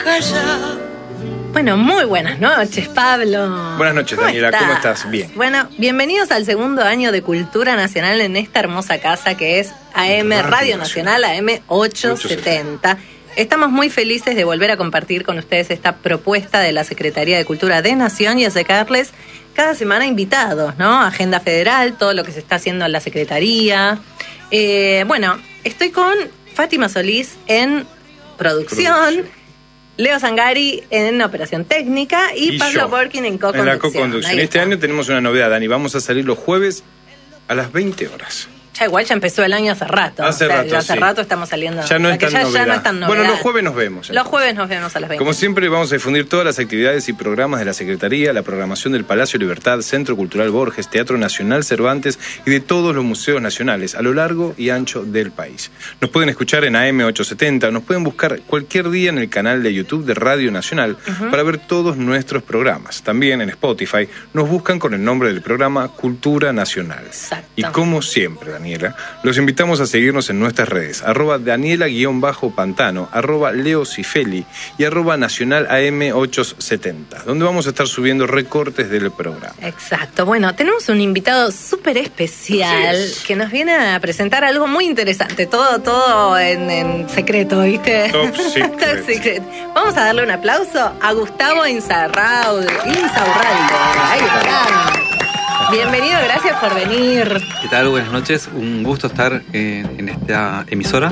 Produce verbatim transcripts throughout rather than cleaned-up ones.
calla. Bueno, muy buenas noches, Pablo. Buenas noches, Daniela. ¿Cómo estás? Bien. Bueno, bienvenidos al segundo año de Cultura Nacional en esta hermosa casa que es A M Radio Nacional, A M ochocientos setenta. Estamos muy felices de volver a compartir con ustedes esta propuesta de la Secretaría de Cultura de Nación y acercarles cada semana invitados, ¿no? Agenda federal, todo lo que se está haciendo en la Secretaría. Eh, bueno, estoy con Fátima Solís en producción. producción. Leo Zangari en operación técnica y, y Pablo Borkin en co-conducción. En la co-conducción. Este año tenemos una novedad, Dani. Vamos a salir los jueves a las veinte horas. Ya igual ya empezó el año hace rato. Hace o sea, rato, hace sí. rato estamos saliendo. Ya no, o sea, es tan ya, ya no es tan novedad. Bueno, los jueves nos vemos. Los jueves nos vemos a las veinte. Como siempre vamos a difundir todas las actividades y programas de la Secretaría, la programación del Palacio Libertad, Centro Cultural Borges, Teatro Nacional Cervantes y de todos los museos nacionales a lo largo y ancho del país. Nos pueden escuchar en A M ochocientos setenta, nos pueden buscar cualquier día en el canal de YouTube de Radio Nacional uh-huh. para ver todos nuestros programas. También en Spotify nos buscan con el nombre del programa Cultura Nacional. Exacto. Y como siempre, Daniela, los invitamos a seguirnos en nuestras redes, arroba Daniela-Pantano, arroba Leo Cifeli y arroba Nacional A M ochocientos setenta, donde vamos a estar subiendo recortes del programa. Exacto. Bueno, tenemos un invitado súper especial que nos viene a presentar algo muy interesante, todo todo en, en secreto, ¿viste? Top secret. Top secret. Vamos a darle un aplauso a Gustavo Insaurralde. Insaurralde. Ahí está. Bienvenido, gracias por venir. ¿Qué tal? Buenas noches, un gusto estar en, en esta emisora.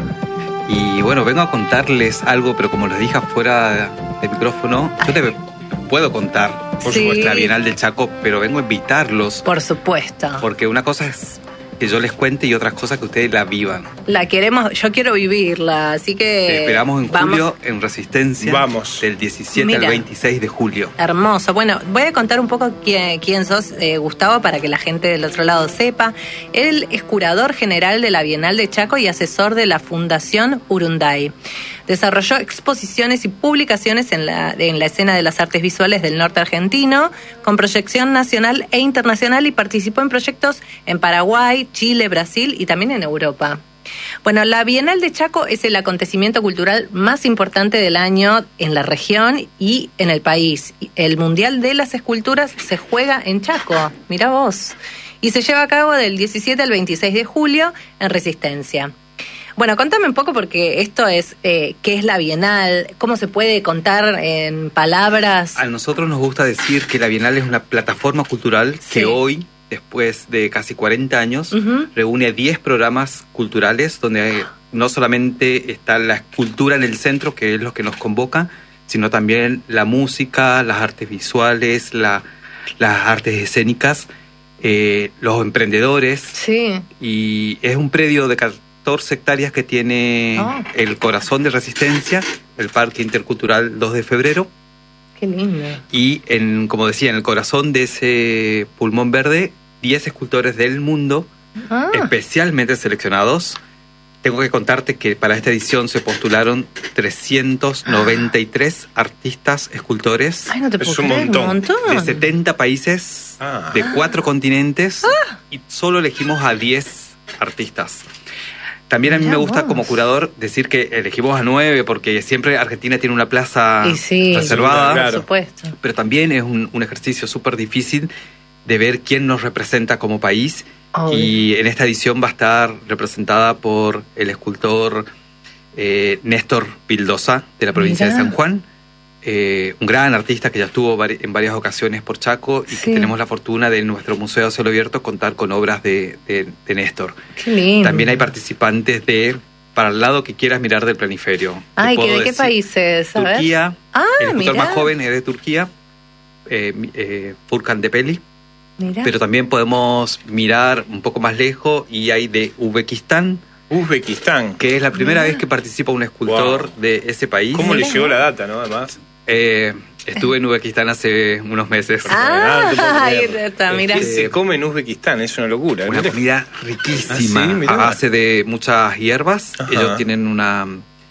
Y bueno, vengo a contarles algo, pero como les dije afuera del micrófono, Ay. yo te puedo contar, por sí. supuesto, la Bienal del Chaco, pero vengo a invitarlos. Por supuesto. Porque una cosa es que yo les cuente y otras cosas que ustedes la vivan. La queremos, yo quiero vivirla, así que... Te esperamos en vamos. julio en Resistencia. Vamos. Del diecisiete Mira, al veintiséis de julio. Hermoso. Bueno, voy a contar un poco quién, quién sos, eh, Gustavo, para que la gente del otro lado sepa. Él es curador general de la Bienal de Chaco y asesor de la Fundación Urunday. Desarrolló exposiciones y publicaciones en la, en la escena de las artes visuales del norte argentino, con proyección nacional e internacional, y participó en proyectos en Paraguay, Chile, Brasil y también en Europa. Bueno, la Bienal de Chaco es el acontecimiento cultural más importante del año en la región y en el país. El Mundial de las Esculturas se juega en Chaco, mirá vos, y se lleva a cabo del diecisiete al veintiséis de julio en Resistencia. Bueno, contame un poco, porque esto es, eh, ¿qué es la Bienal? ¿Cómo se puede contar en palabras? A nosotros nos gusta decir que la Bienal es una plataforma cultural sí. que hoy, después de casi cuarenta años, uh-huh. reúne diez programas culturales donde no solamente está la cultura en el centro, que es lo que nos convoca, sino también la música, las artes visuales, la, las artes escénicas, eh, los emprendedores. Sí. Y es un predio de catorce hectáreas que tiene oh. el corazón de Resistencia, el Parque Intercultural dos de febrero. Qué lindo. Y, en, como decía, en el corazón de ese pulmón verde, diez escultores del mundo, ah. especialmente seleccionados. Tengo que contarte que para esta edición se postularon trescientos noventa y tres ah. artistas escultores. Ay, no te puedo es un creer, montón. un montón. De setenta países, ah. de cuatro continentes, ah. y solo elegimos a diez artistas. También a mí me gusta vos. como curador decir que elegimos a nueve porque siempre Argentina tiene una plaza sí, reservada. Claro. Por supuesto. Pero también es un, un ejercicio súper difícil de ver quién nos representa como país. Oh, y bien. En esta edición va a estar representada por el escultor eh, Néstor Pildosa, de la provincia Mirá. de San Juan. Eh, un gran artista que ya estuvo vari- en varias ocasiones por Chaco y sí. que tenemos la fortuna de en nuestro Museo a cielo abierto contar con obras de, de, de Néstor. Qué lindo. También hay participantes de para el lado que quieras mirar del planiferio. Ay, ¿de qué países? Turquía. Ah, el escultor mirá. más joven es de Turquía, eh, eh, Furkan Depeli. Mirá. Pero también podemos mirar un poco más lejos y hay de Uzbekistán. Uzbekistán. Que es la primera Mirá. vez que participa un escultor wow. de ese país. ¿Cómo le llegó la data, no? Además. Eh, estuve en Uzbekistán hace unos meses. Ah, ahí está, mira. ¿Qué se come en Uzbekistán? Es una locura. Una ¿no? comida riquísima, ¿Ah, sí? a base de muchas hierbas. Ajá. Ellos tienen una...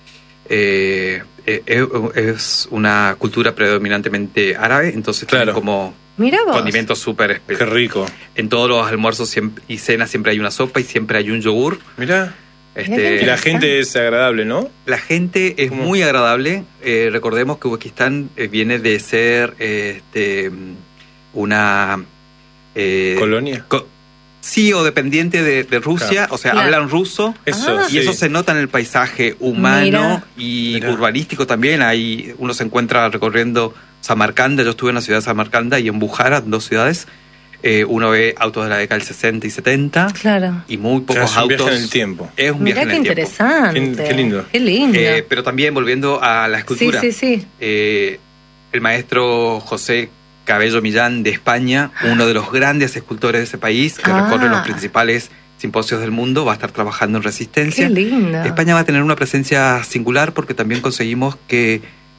Eh, eh, es una cultura predominantemente árabe, entonces claro. tienen como Mira vos. condimentos súper Qué especiales. rico. En todos los almuerzos siempre, y cenas siempre hay una sopa y siempre hay un yogur. Mirá. Este, y la gente es agradable, ¿no? La gente es ¿Cómo? muy agradable. Eh, recordemos que Uzbekistán eh, viene de ser eh, este, una... Eh, ¿Colonia? Co- sí, o dependiente de, de Rusia. Claro. O sea, Claro. hablan ruso. Eso, Ah. Y sí. eso se nota en el paisaje humano Mira. y Mira. urbanístico también. Ahí uno se encuentra recorriendo Samarcanda. Yo estuve en la ciudad de Samarcanda y en Bujara, dos ciudades. Eh, uno ve autos de la década del sesenta y setenta Claro. y muy O sea, pocos es un viaje autos. en el tiempo. Es un Mirá viaje qué en el tiempo. interesante. Qué- qué lindo. Qué lindo. Eh, pero también volviendo a la escultura. Sí, sí, sí. Eh, el maestro José Cabello Millán de España, uno de los grandes escultores de ese país, que Ah. recorre los principales simposios del mundo, va a estar trabajando en Resistencia. Qué lindo. España va a tener una presencia singular porque también conseguimos que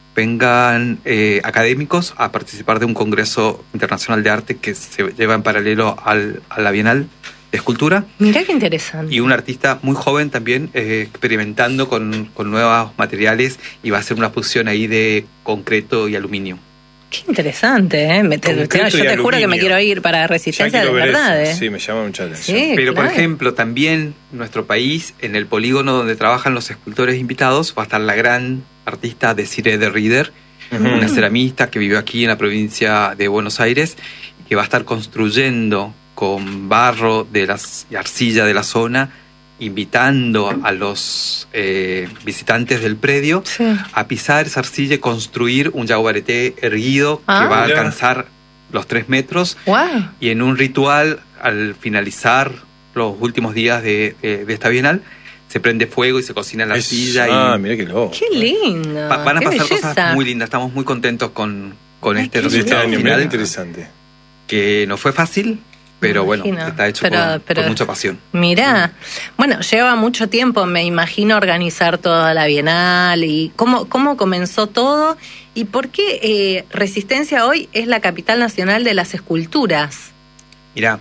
vengan eh, académicos a participar de un congreso internacional de arte que se lleva en paralelo al, a la Bienal de Escultura. Mirá qué interesante. Y un artista muy joven también, eh, experimentando con, con nuevos materiales, y va a hacer una fusión ahí de concreto y aluminio. Qué interesante, ¿eh? Me te- Concreto yo y te juro que me aluminio. quiero ir para Ya Resistencia de quiero ver verdad, eso. ¿eh? Sí, me llama mucha atención. Sí. Pero, claro. por ejemplo, también nuestro país, en el polígono donde trabajan los escultores invitados, va a estar la gran artista Desiree de Rieder, Ujú. una ceramista que vivió aquí en la provincia de Buenos Aires y que va a estar construyendo con barro de las, y arcilla de la zona, invitando a los eh, visitantes del predio Sí. a pisar esa arcilla y construir un yaguareté erguido Ah. que va a Mira. alcanzar los tres metros. Wow. Y en un ritual, al finalizar los últimos días de, de- de esta bienal, se prende fuego y se cocina la Es- arcilla. Ah, y mira qué loco. Qué lindo. va- van a qué pasar belleza. cosas muy lindas. Estamos muy contentos con, con Ay, este qué De este resultado año, mira final, qué interesante. que no fue fácil, pero Me bueno, imagino. está hecho Pero- con, pero- con mucha pasión. Mirá, bueno, lleva mucho tiempo, me imagino, organizar toda la Bienal y cómo, cómo comenzó todo y por qué eh, Resistencia hoy es la capital nacional de las esculturas. Mirá,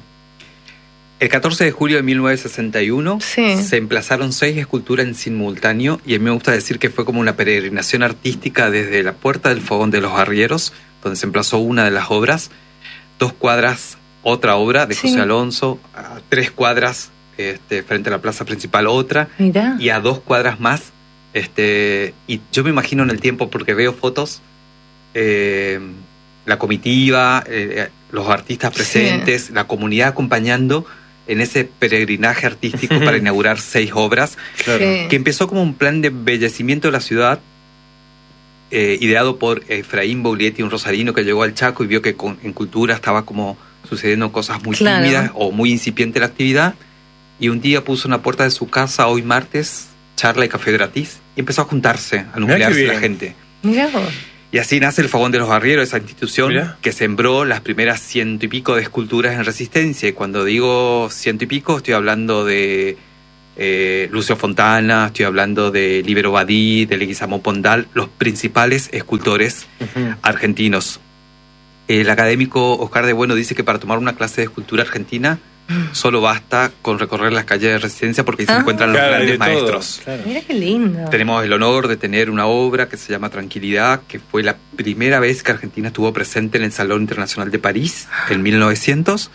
el catorce de julio de mil novecientos sesenta y uno Sí. se emplazaron seis esculturas en simultáneo y a mí me gusta decir que fue como una peregrinación artística desde la Puerta del Fogón de los Arrieros, donde se emplazó una de las obras, dos cuadras, otra obra de Sí. José Alonso, a tres cuadras este, frente a la plaza principal otra, Mirá. y a dos cuadras más. Este, y yo me imagino en el tiempo, porque veo fotos, eh, la comitiva, eh, los artistas presentes, la comunidad acompañando en ese peregrinaje artístico para inaugurar seis obras, Claro. Sí. que empezó como un plan de embellecimiento de la ciudad, eh, ideado por Efraín Bouglietti, un rosarino que llegó al Chaco y vio que con, en cultura estaba como sucediendo cosas muy Claro. tímidas o muy incipiente la actividad, y un día puso en la puerta de su casa, hoy martes, charla y café gratis, y empezó a juntarse, a Mirá qué nuclearse la bien. gente. Mirá vos. Y así nace el Fogón de los Arrieros, esa institución Mirá. que sembró las primeras ciento y pico de esculturas en Resistencia. Y cuando digo ciento y pico, estoy hablando de eh, Lucio Fontana, estoy hablando de Libero Badí, de Leguizamo Pondal, los principales escultores Ujú. argentinos. El académico Oscar de Bueno dice que para tomar una clase de escultura argentina solo basta con recorrer las calles de Resistencia, porque ahí se Ah. encuentran los Claro, hay grandes de todo, maestros. claro. Mirá qué lindo. Tenemos el honor de tener una obra que se llama Tranquilidad, que fue la primera vez que Argentina estuvo presente en el Salón Internacional de París en mil novecientos,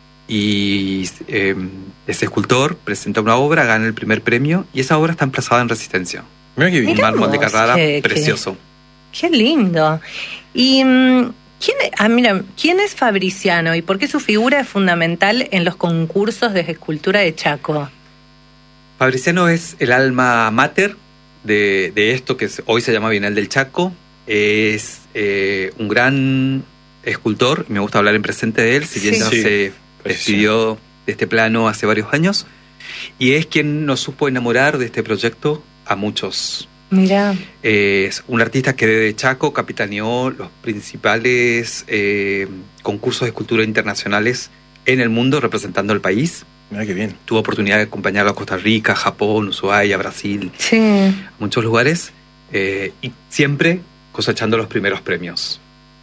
y eh, ese escultor presenta una obra, gana el primer premio, y esa obra está emplazada en Resistencia. Mira qué bien. Un Mirá mármol de vos, Carrara qué- qué- precioso. Qué lindo. Y mm, ¿quién, es- ah, mira, ¿quién es Fabriciano y por qué su figura es fundamental en los concursos de escultura de Chaco? Fabriciano es el alma mater de, de esto que hoy se llama Bienal del Chaco. Es eh, un gran escultor, me gusta hablar en presente de él, si bien Sí. ya Sí, se despidió de este plano hace varios años, y es quien nos supo enamorar de este proyecto a muchos. Mira, Eh, es un artista que desde Chaco capitaneó los principales eh, concursos de escultura internacionales en el mundo representando al país. Mira qué bien. Tuvo oportunidad de acompañarlo a Costa Rica, Japón, Ushuaia, Brasil, sí. muchos lugares, eh, y siempre cosechando los primeros premios.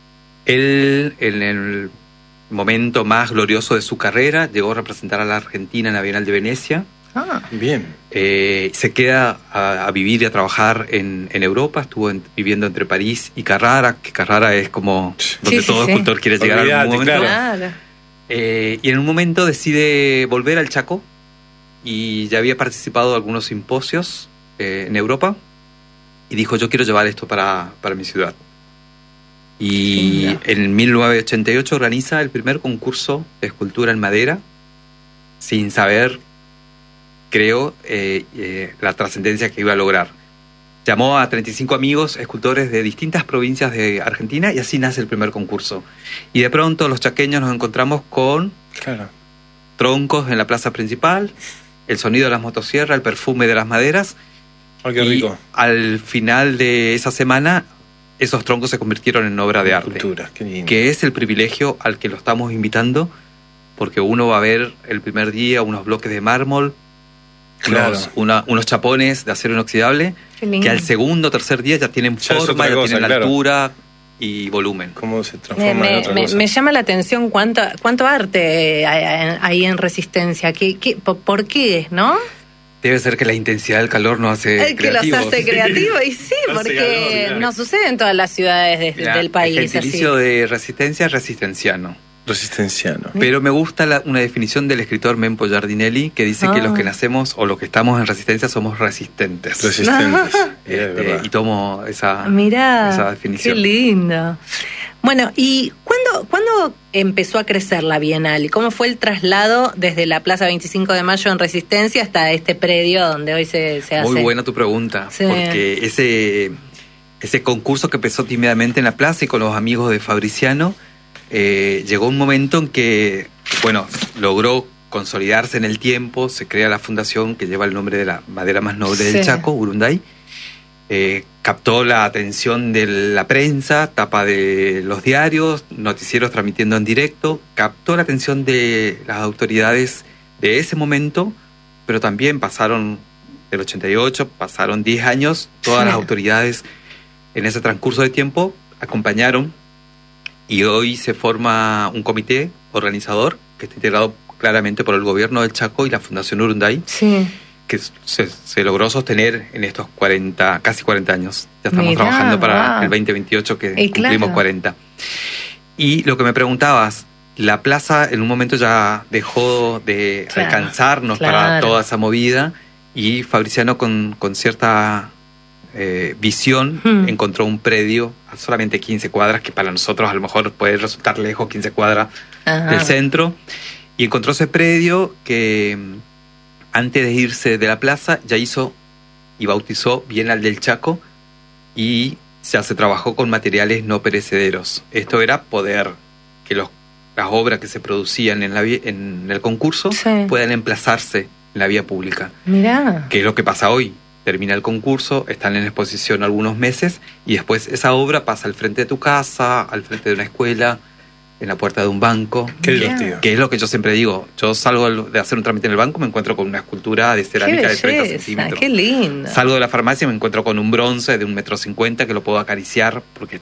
Él, en el momento más glorioso de su carrera, llegó a representar a la Argentina en la Bienal de Venecia. Ah, Bien. Eh, se queda a, a vivir y a trabajar en, en Europa. Estuvo en- viviendo entre París y Carrara, que Carrara es como donde sí, todo sí. escultor quiere llegar Olvídate, en algún momento. claro. claro. Eh, y en un momento decide volver al Chaco y ya había participado de algunos simposios eh, en Europa, y dijo, yo quiero llevar esto para, para mi ciudad. Y sí, en mil novecientos ochenta y ocho organiza el primer concurso de escultura en madera, sin saber, creo, eh, eh, la trascendencia que iba a lograr. Llamó a treinta y cinco amigos escultores de distintas provincias de Argentina, y así nace el primer concurso. Y de pronto los chaqueños nos encontramos con claro. troncos en la plaza principal, el sonido de las motosierras, el perfume de las maderas. Oh, qué rico. Y al final de esa semana, esos troncos se convirtieron en obra de arte. Cultura, qué lindo. Que es el privilegio al que lo estamos invitando, porque uno va a ver el primer día unos bloques de mármol, claro. unos, una, unos chapones de acero inoxidable, que al segundo o tercer día ya tienen ya forma, ya cosa, tienen claro. altura y volumen. ¿Cómo se transforma me, en otra me, cosa? me llama la atención cuánto, cuánto arte hay ahí en Resistencia. ¿Qué, qué, ¿Por qué, no? Debe ser que la intensidad del calor nos hace El que creativos. los hace creativos, y sí, porque calor, claro. no sucede en todas las ciudades de, Mirá, del país. El gentilicio así. de resistencia es resistenciano. Resistenciano. Pero me gusta la, una definición del escritor Mempo Giardinelli, que dice ah. que los que nacemos o los que estamos en resistencia somos resistentes. Resistentes. Este, y tomo esa, Mirá, esa definición. Qué lindo. Bueno, ¿y cuándo, cuándo empezó a crecer la Bienal? ¿Y cómo fue el traslado desde la Plaza veinticinco de Mayo en Resistencia hasta este predio donde hoy se, se hace? Muy buena tu pregunta, sí. porque ese, ese concurso que empezó tímidamente en la plaza y con los amigos de Fabriciano, eh, llegó un momento en que, bueno, logró consolidarse en el tiempo, se crea la fundación que lleva el nombre de la madera más noble sí. del Chaco, Urunday. Eh, captó la atención de la prensa, tapa de los diarios, noticieros transmitiendo en directo, captó la atención de las autoridades de ese momento, pero también pasaron del ochenta y ocho, pasaron diez años, todas sí. las autoridades en ese transcurso de tiempo acompañaron, y hoy se forma un comité organizador que está integrado claramente por el gobierno del Chaco y la Fundación Urunday. Sí. que se, se logró sostener en estos cuarenta, casi cuarenta años. Ya estamos Mirá, trabajando para wow. el veinte veintiocho, que y cumplimos claro. cuarenta. Y lo que me preguntabas, la plaza en un momento ya dejó de claro, alcanzarnos claro. para toda esa movida, y Fabriciano con, con cierta eh, visión hmm. encontró un predio a solamente quince cuadras, que para nosotros a lo mejor puede resultar lejos, quince cuadras Ajá. del centro, y encontró ese predio que antes de irse de la plaza ya hizo y bautizó Bienal del Chaco, y ya se trabajó con materiales no perecederos. Esto era poder que los, las obras que se producían en, la, en el concurso sí. puedan emplazarse en la vía pública. Mirá. Que es lo que pasa hoy. Termina el concurso, están en exposición algunos meses, y después esa obra pasa al frente de tu casa, al frente de una escuela, en la puerta de un banco. Qué divertido. Que es lo que yo siempre digo. Yo salgo de hacer un trámite en el banco, me encuentro con una escultura de cerámica de treinta centímetros. Qué lindo. Salgo de la farmacia y me encuentro con un bronce de un metro cincuenta que lo puedo acariciar porque